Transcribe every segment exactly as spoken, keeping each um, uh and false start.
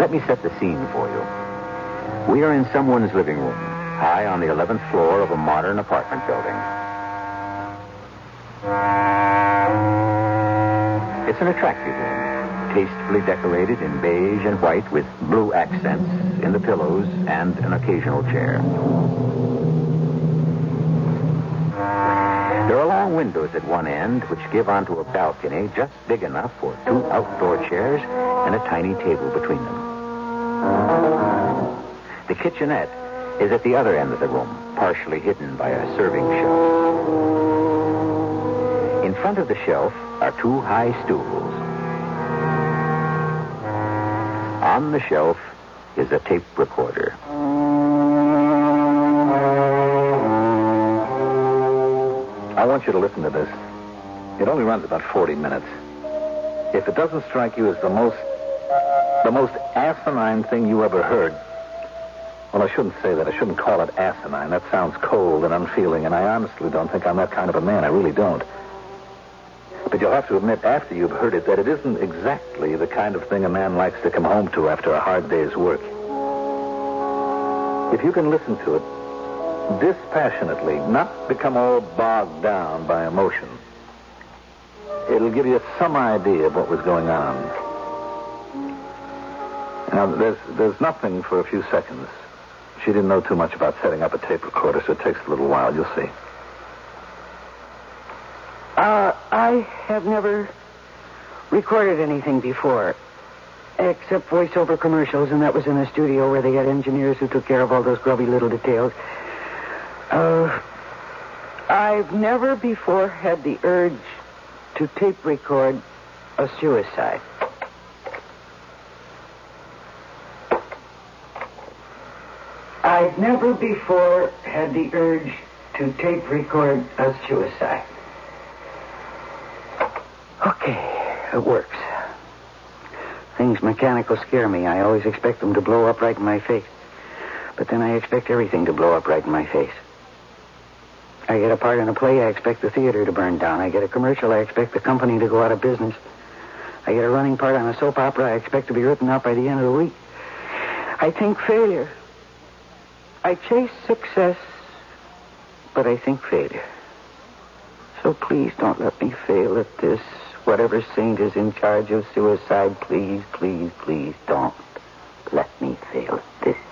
Let me set the scene for you. We are in someone's living room, high on the eleventh floor of a modern apartment building. It's an attractive room, tastefully decorated in beige and white with blue accents in the pillows and an occasional chair. There are long windows at one end which give onto a balcony just big enough for two outdoor chairs and a tiny table between them. The kitchenette is at the other end of the room, partially hidden by a serving shelf. In front of the shelf are two high stools. On the shelf is a tape recorder. I want you to listen to this. It only runs about forty minutes. If it doesn't strike you as the most, the most asinine thing you ever heard, well, I shouldn't say that. I shouldn't call it asinine. That sounds cold and unfeeling, and I honestly don't think I'm that kind of a man. I really don't. But you'll have to admit, after you've heard it, that it isn't exactly the kind of thing a man likes to come home to after a hard day's work. If you can listen to it dispassionately, not become all bogged down by emotion, it'll give you some idea of what was going on. Now, there's, there's nothing for a few seconds. She didn't know too much about setting up a tape recorder, so it takes a little while. You'll see. Uh, I have never recorded anything before, except voiceover commercials, and that was in a studio where they had engineers who took care of all those grubby little details. Uh, I've never before had the urge to tape record a suicide. I've never before had the urge to tape record a suicide. Okay, it works. Things mechanical scare me. I always expect them to blow up right in my face. But then I expect everything to blow up right in my face. I get a part in a play, I expect the theater to burn down. I get a commercial, I expect the company to go out of business. I get a running part on a soap opera, I expect to be written out by the end of the week. I think failure. I chase success, but I think failure. So please don't let me fail at this. Whatever saint is in charge of suicide, please, please, please don't let me fail at this.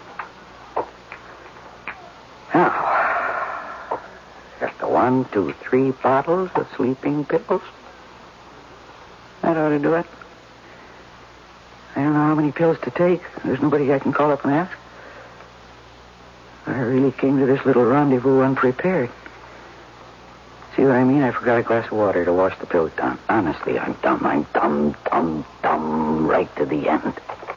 Now, got the one, two, three bottles of sleeping pills. That ought to do it. I don't know how many pills to take. There's nobody I can call up and ask. I really came to this little rendezvous unprepared. See what I mean? I forgot a glass of water to wash the pills down. Honestly, I'm dumb. I'm dumb, dumb, dumb, right to the end.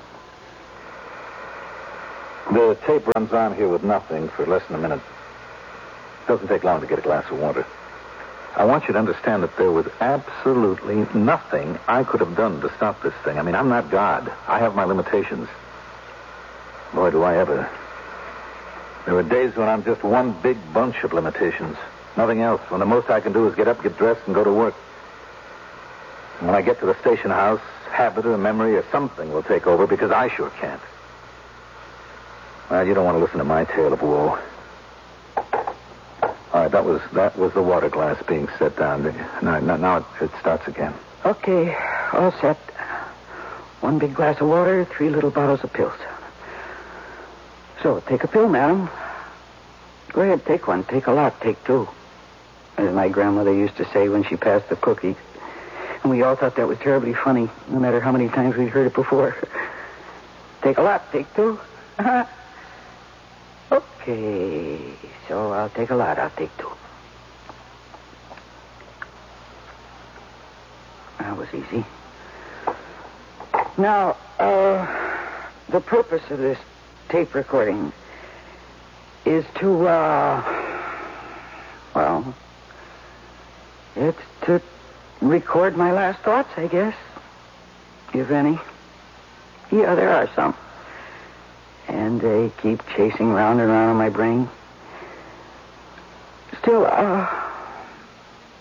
The tape runs on here with nothing for less than a minute. It doesn't take long to get a glass of water. I want you to understand that there was absolutely nothing I could have done to stop this thing. I mean, I'm not God. I have my limitations. Boy, do I ever. There are days when I'm just one big bunch of limitations. Nothing else. When the most I can do is get up, get dressed, and go to work. And when I get to the station house, habit or memory or something will take over because I sure can't. Well, you don't want to listen to my tale of woe. All right, that was that was the water glass being set down. Now, now, now it, it starts again. Okay, all set. One big glass of water, three little bottles of pills. So, take a pill, madam. Go ahead, take one. Take a lot. Take two. As my grandmother used to say when she passed the cookies. And we all thought that was terribly funny, no matter how many times we'd heard it before. Take a lot. Take two. Okay. So I'll take a lot. I'll take two. That was easy. Now, uh, the purpose of this tape recording is to, uh, well, it's to record my last thoughts, I guess, if any. Yeah, there are some. And they keep chasing round and round in my brain. Still, uh,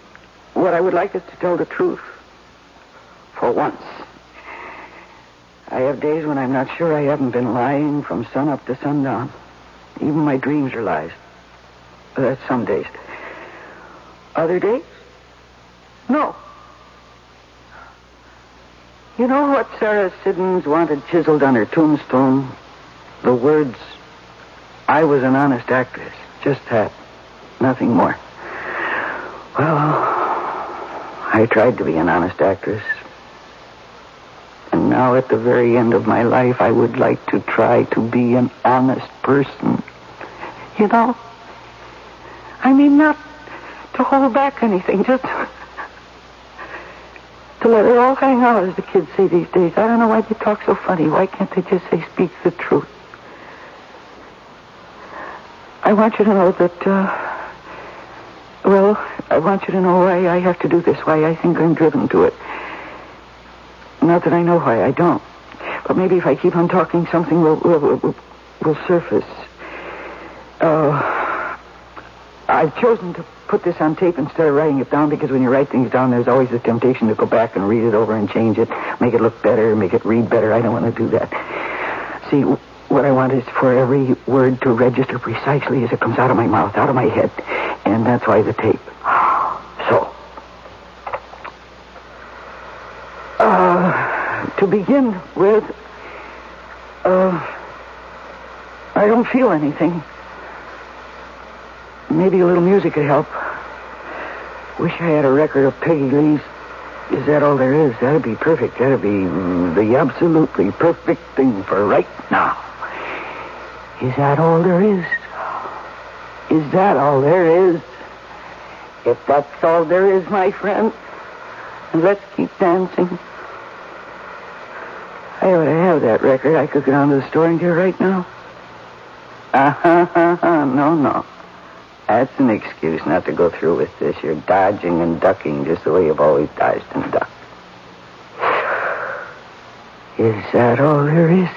what I would like is to tell the truth. For once. Uh, I have days when I'm not sure I haven't been lying from sun up to sundown. Even my dreams are lies. That's some days. Other days? No. You know what Sarah Siddons wanted chiseled on her tombstone? The words, I was an honest actress. Just that. Nothing more. Well, I tried to be an honest actress. And now at the very end of my life, I would like to try to be an honest person. You know? I mean, not to hold back anything, just to let it all hang out, as the kids say these days. I don't know why they talk so funny. Why can't they just say, speak the truth? I want you to know that, uh, well, I want you to know why I have to do this, why I think I'm driven to it. Not that I know why I don't. But maybe if I keep on talking, something will, will, will, will surface. Uh, I've chosen to put this on tape instead of writing it down because when you write things down, there's always the temptation to go back and read it over and change it, make it look better, make it read better. I don't want to do that. See, what I want is for every word to register precisely as it comes out of my mouth, out of my head. And that's why the tape. So, uh, to begin with, uh, I don't feel anything. Maybe a little music could help. Wish I had a record of Peggy Lee's Is That All There Is? That'd be perfect. That'd be mm, the absolutely perfect thing for right now. Is that all there is? Is that all there is? If that's all there is, my friend, let's keep dancing. I ought to have that record. I could go down to the store and get it right now. Uh-huh, uh-huh. No, no. That's an excuse not to go through with this. You're dodging and ducking just the way you've always dodged and ducked. Is that all there is?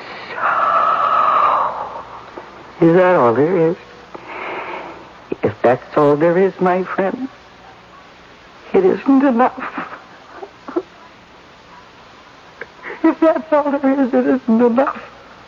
Is that all there is? If that's all there is, my friend, it isn't enough. If that's all there is, it isn't enough.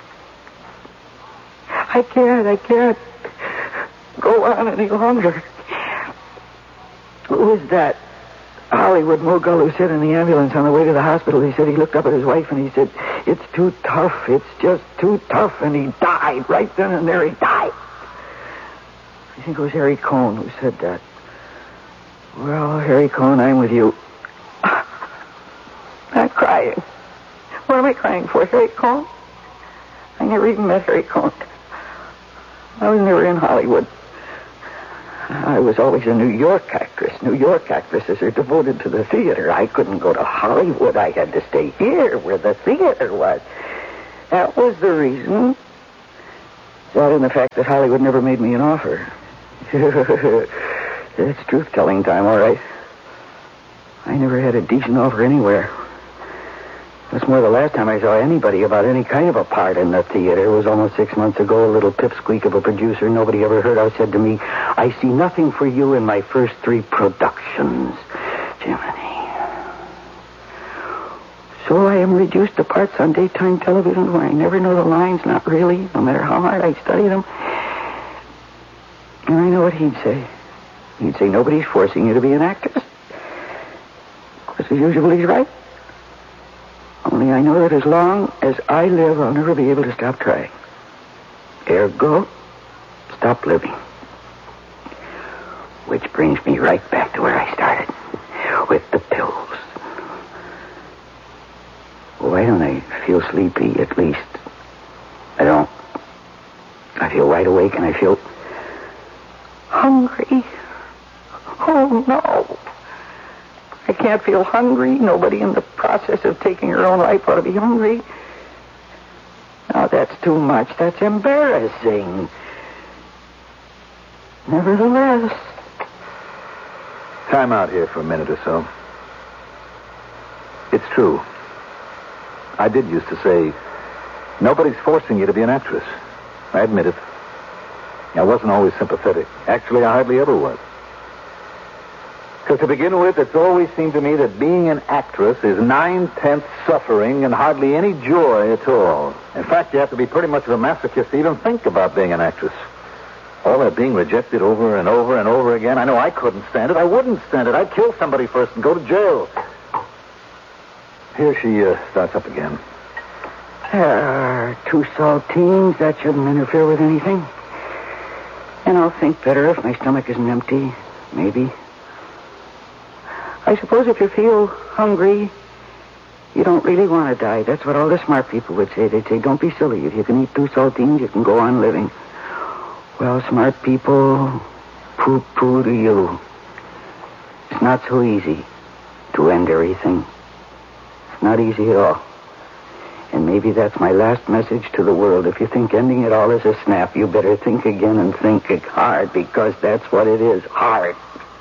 I can't, I can't go on any longer. Who was that Hollywood mogul who said in the ambulance on the way to the hospital, he said he looked up at his wife and he said, it's too tough, it's just too tough, and he died. Right then and there he died. I think it was Harry Cohn who said that. Well, Harry Cohn, I'm with you. I'm crying. What am I crying for, Harry Cohn? I never even met Harry Cohn. I was never in Hollywood. I was always a New York actress. New York actresses are devoted to the theater. I couldn't go to Hollywood. I had to stay here where the theater was. That was the reason. That and the fact that Hollywood never made me an offer. It's truth-telling time, all right. I never had a decent offer anywhere. That's more the last time I saw anybody about any kind of a part in the theater. It was almost six months ago. A little pipsqueak of a producer nobody ever heard of said to me, I see nothing for you in my first three productions. Jiminy. So I am reduced to parts on daytime television where I never know the lines, not really, no matter how hard I study them. And I know what he'd say. He'd say, nobody's forcing you to be an actress. Because as usual, he's right. Only I know that as long as I live, I'll never be able to stop trying. Ergo, stop living. Which brings me right back to where I started, with the pills. Why don't I feel sleepy, at least? I don't. I feel wide awake and I feel hungry. Oh, no. I can't feel hungry. Nobody in the process of taking her own life ought to be hungry. Now, that's too much. That's embarrassing. Nevertheless. Time out here for a minute or so. It's true. I did used to say, nobody's forcing you to be an actress. I admit it. I wasn't always sympathetic. Actually, I hardly ever was. So to begin with, it's always seemed to me that being an actress is nine-tenths suffering and hardly any joy at all. In fact, you have to be pretty much of a masochist to even think about being an actress. All that being rejected over and over and over again. I know I couldn't stand it. I wouldn't stand it. I'd kill somebody first and go to jail. Here she uh, starts up again. Uh, two saltines. That shouldn't interfere with anything. And I'll think better if my stomach isn't empty. Maybe. I suppose if you feel hungry, you don't really want to die. That's what all the smart people would say. They'd say, don't be silly. If you can eat two saltines, you can go on living. Well, smart people, poo-poo to you. It's not so easy to end everything. It's not easy at all. And maybe that's my last message to the world. If you think ending it all is a snap, you better think again and think it hard, because that's what it is, hard.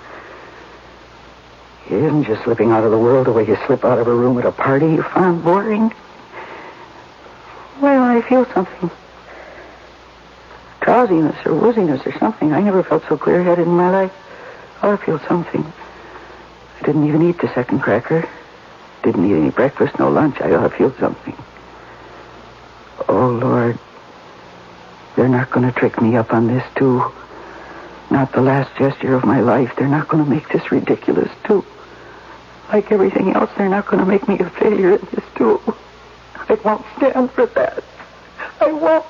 It isn't just slipping out of the world the way you slip out of a room at a party you find boring. Well, I feel something. Drowsiness or wooziness or something. I never felt so clear-headed in my life. Oh, I feel something. I didn't even eat the second cracker. Didn't eat any breakfast, no lunch. I ought to feel something. Oh, Lord. They're not going to trick me up on this, too. Not the last gesture of my life. They're not going to make this ridiculous, too. Like everything else, they're not going to make me a failure in this, too. I won't stand for that. I won't.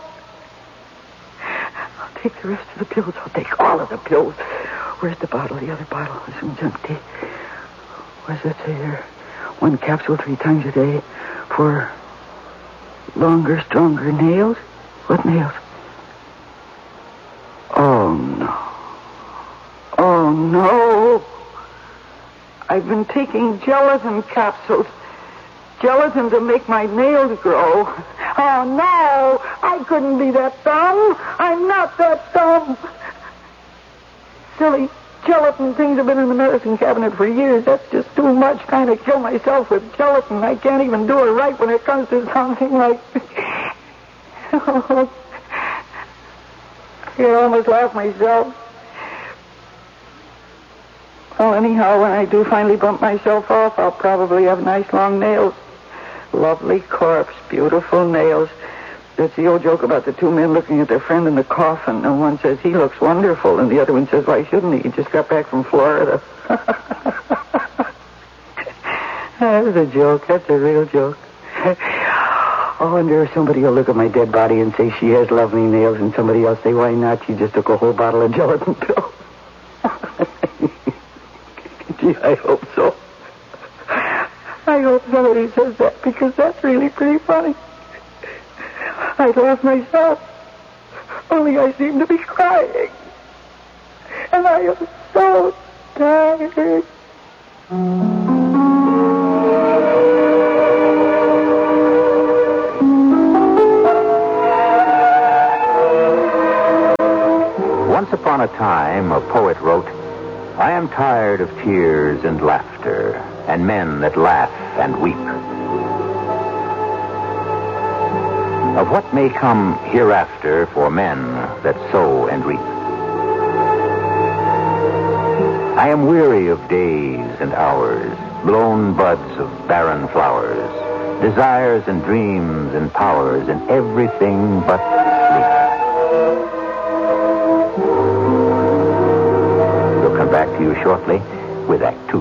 I'll take the rest of the pills. I'll take all of the pills. Where's the bottle? The other bottle. This one's empty. What does that say there? One capsule three times a day for longer, stronger nails? What nails? Oh, no. Oh, no. I've been taking gelatin capsules. Gelatin to make my nails grow. Oh, no. I couldn't be that dumb. I'm not that dumb. Silly gelatin things have been in the medicine cabinet for years. That's just too much trying to kill myself with gelatin. I can't even do it right when it comes to something like... Oh, I almost laughed myself. Well, anyhow, when I do finally bump myself off, I'll probably have nice long nails. Lovely corpse, beautiful nails. That's the old joke about the two men looking at their friend in the coffin, and one says, he looks wonderful, and the other one says, why shouldn't he? He just got back from Florida. That's a joke. That's a real joke. I wonder if somebody will look at my dead body and say she has lovely nails, and somebody else say, why not? She just took a whole bottle of gelatin pills. Gee, I hope so. I hope somebody says that, because that's really pretty funny. I'd laugh myself, only I seem to be crying. And I am so tired. Once upon a time, a poet wrote, I am tired of tears and laughter, and men that laugh and weep. Of what may come hereafter for men that sow and reap. I am weary of days and hours, blown buds of barren flowers, desires and dreams and powers, and everything but sleep. We'll come back to you shortly with Act Two.